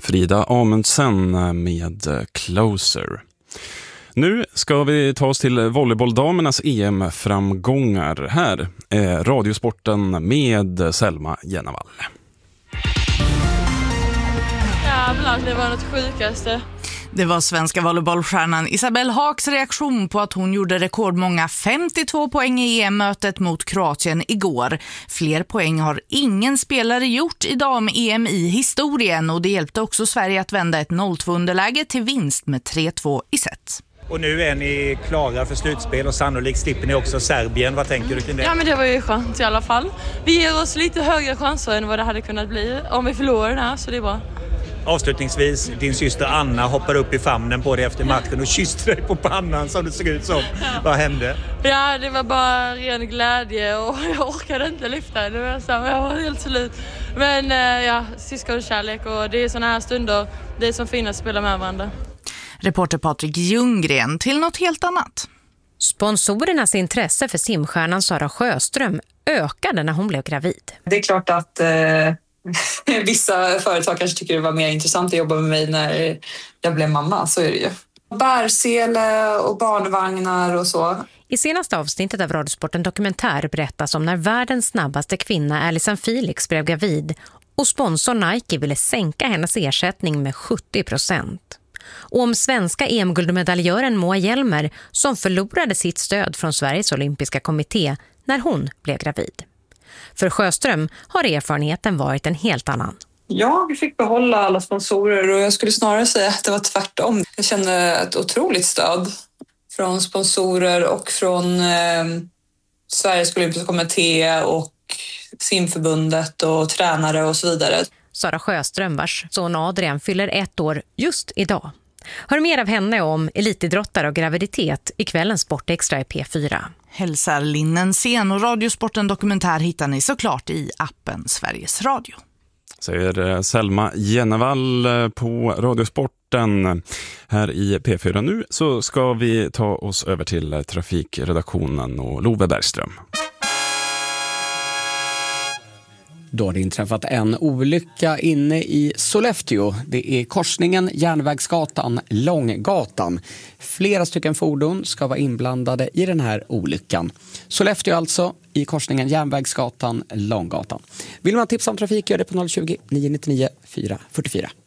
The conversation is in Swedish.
Frida Amundsen med Closer. Nu ska vi ta oss till volleybolldamernas EM-framgångar. Här är Radiosporten med Selma Jennevall. Jävlar, det var något sjukaste. Det var svenska volleybollstjärnan Isabelle Haaks reaktion på att hon gjorde rekordmånga 52 poäng i EM-mötet mot Kroatien igår. Fler poäng har ingen spelare gjort i dam-EM i historien, och det hjälpte också Sverige att vända ett 0-2-underläge till vinst med 3-2 i set. Och nu är ni klara för slutspel och sannolikt slipper ni också Serbien. Vad tänker du kring det? Ja, men det var ju skönt i alla fall. Vi ger oss lite högre chanser än vad det hade kunnat bli om vi förlorar den här, så det är bra. Avslutningsvis, din syster Anna hoppar upp i famnen på dig efter matchen och kysste dig på pannan som det såg ut som. Vad hände? Ja, det var bara ren glädje och jag orkade inte lyfta henne. Jag var helt slut. Men ja, syskonkärlek, och det är såna här stunder, det är som fint att spela med varandra. Reporter Patrik Ljunggren till något helt annat. Sponsorernas intresse för simstjärnan Sara Sjöström ökade när hon blev gravid. Det är klart att vissa företag kanske tycker det var mer intressant att jobba med mig när jag blev mamma, så är det ju. Bärsele och barnvagnar och så. I senaste avsnittet av Radiosporten Dokumentär berättas om när världens snabbaste kvinna Alison Felix blev gravid och sponsor Nike ville sänka hennes ersättning med 70%. Och om svenska EM-guldmedaljören Moa Hjelmer som förlorade sitt stöd från Sveriges olympiska kommitté när hon blev gravid. För Sjöström har erfarenheten varit en helt annan. Jag fick behålla alla sponsorer, och jag skulle snarare säga att det var tvärtom. Jag kände ett otroligt stöd från sponsorer och från Sveriges olympiska kommitté och simförbundet och tränare och så vidare. Sara Sjöström, vars son Adrian fyller 1 år just idag. Hör mer av henne om elitidrottare och graviditet i kvällens Sportextra i P4. Hälsar Linnensén, och Radiosporten Dokumentär hittar ni såklart i appen Sveriges Radio. Säger Selma Jennevall på Radiosporten här i P4. Nu så ska vi ta oss över till trafikredaktionen och Love Bergström. Då har det inträffat en olycka inne i Sollefteå. Det är korsningen Järnvägsgatan Långgatan. Flera stycken fordon ska vara inblandade i den här olyckan. Sollefteå alltså i korsningen Järnvägsgatan Långgatan. Vill man tipsa om trafik, gör det på 020 999 444.